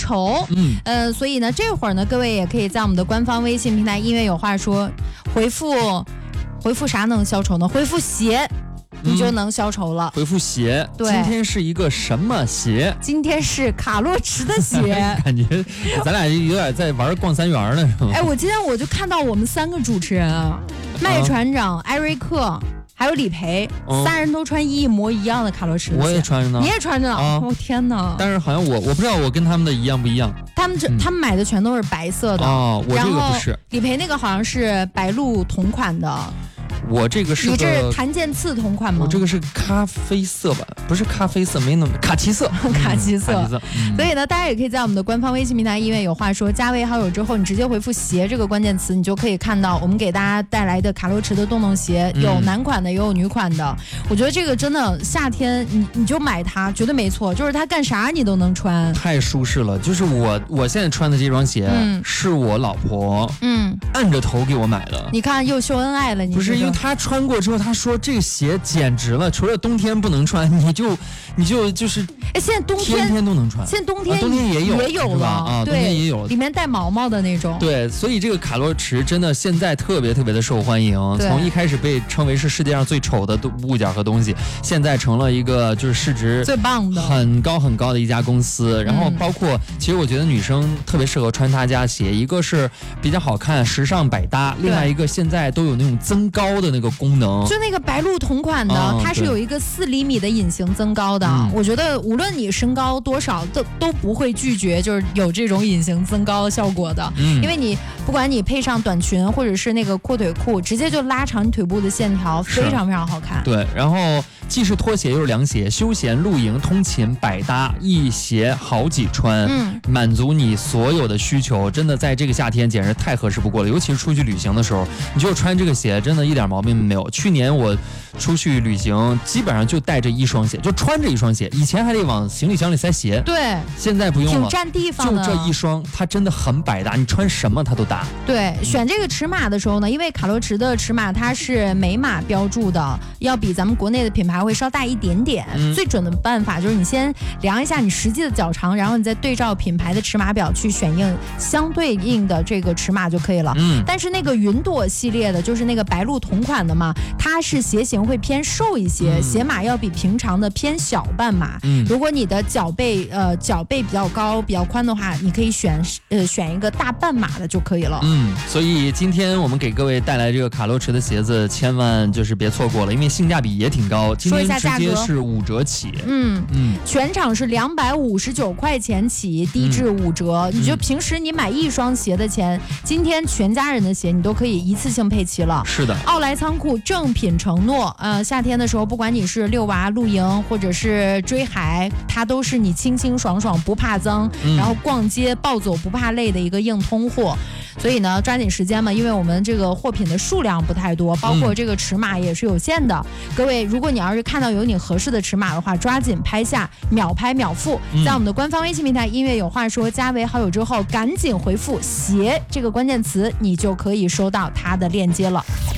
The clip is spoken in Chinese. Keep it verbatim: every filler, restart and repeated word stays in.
愁。嗯，呃，所以呢，这会儿呢，各位也可以在我们的官方微信平台音乐有话说，回复回复啥能消愁呢？回复鞋。你就能消愁了。 嗯、回复鞋， 对， 今天是一个什么鞋？ 今天是卡洛驰的鞋。 感觉咱俩有点在玩逛三元呢，是吗？ 哎，我今天我就看到我们三个主持人啊，麦船长、艾瑞克。还有李培、嗯，三人都穿一模一样的卡洛驰的鞋。 我也穿着呢， 你也穿着呢。哦、啊、天哪！ 但是好像我我不知道我跟他们的一样不一样。 他们这、嗯、他们买的全都是白色的哦，我这个不是。 李培那个好像是白鹿同款的。 我这个是你这是檀健次同款吗？ 我这个是咖啡色吧，不是咖啡色，没那么卡其色， 卡其色。 卡其色嗯、所以呢，大家也可以在我们的官方微信平台音乐有话说加为好友之后，你直接回复鞋这个关键词，你就可以看到我们给大家带来的卡洛驰的洞洞鞋，有男款的，也有女款的。嗯、我觉得这个真的夏天你你就买它，绝对没错，就是它干啥你都能穿， 太舒适了。就是我我现在穿的这双鞋，嗯、是我老婆嗯按着头给我买的。 你看又秀恩爱了，你不是因为她穿过之后，她说这个鞋简直了，除了冬天不能穿，你就你就就是哎，现在冬天天天都能穿， 现在冬天、 啊、冬天也有也有了啊， 对， 冬天也有， 里面带毛毛的那种。 对，所以这个卡洛驰真的现在特别特别的受欢迎，从一开始被称为是世界上最丑的物件和东西，现在成了一个就是市值最棒的、 很高很高的一家公司。然后包括、嗯、其实我觉得女生特别适合穿他家鞋，一个是比较好看、时尚百搭，另外一个现在都有那种增高的那个功能， 就那个白鹿同款的，嗯、它是有一个四厘米的隐形增高的。嗯、我觉得无论你身高多少，都都不会拒绝，就是有这种隐形增高效果的。嗯、因为你不管你配上短裙或者是那个阔腿裤，直接就拉长你腿部的线条，非常非常好看。 对，然后既是拖鞋又是凉鞋，休闲、露营、通勤百搭，一鞋好几穿，嗯，满足你所有的需求。真的在这个夏天简直太合适不过了，尤其是出去旅行的时候，你就穿这个鞋，真的一点毛病没有。去年我出去旅行，基本上就带着一双鞋，就穿着一双鞋。以前还得往行李箱里塞鞋， 对， 现在不用了， 挺占地方的。 就这一双，它真的很百搭，你穿什么它都搭。 对，选这个尺码的时候呢，因为卡洛驰的尺码它是美码标注的，要比咱们国内的品牌会稍大一点点。嗯、最准的办法就是你先量一下你实际的脚长，然后你再对照品牌的尺码表去选应相对应的这个尺码就可以了。嗯，但是那个云朵系列的，就是那个白鹿同款的嘛，它是鞋型会偏瘦一些，嗯、鞋码要比平常的偏小半码。嗯，如果你的脚背呃脚背比较高、比较宽的话，你可以选呃选一个大半码的就可以了。 嗯，所以今天我们给各位带来这个卡洛驰的鞋子，千万就是别错过了，因为性价比也挺高。今天直接是五折起。 嗯嗯，全场是两百五十九块钱起，低至五折。嗯、你就平时你买一双鞋的钱，今天全家人的鞋你都可以一次性配齐了。 是的， 奥莱仓库正品承诺，呃，夏天的时候，不管你是遛娃、露营，或者是追海，它都是你清清爽爽不怕脏，嗯、然后逛街暴走不怕累的一个硬通货。所以呢，抓紧时间嘛，因为我们这个货品的数量不太多，包括这个尺码也是有限的。嗯、各位，如果你要是看到有你合适的尺码的话，抓紧拍下，秒拍秒付。嗯、在我们的官方微信平台音乐有话说加为好友之后，赶紧回复鞋这个关键词，你就可以收到它的链接了。